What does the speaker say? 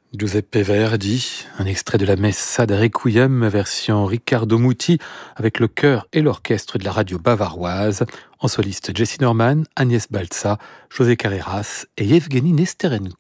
Giuseppe Verdi, un extrait de la Messa da Requiem, version Riccardo Muti, avec le chœur et l'orchestre de la radio bavaroise, en soliste Jessy Norman, Agnès Balza, José Carreras et Yevgeny Nesterenko.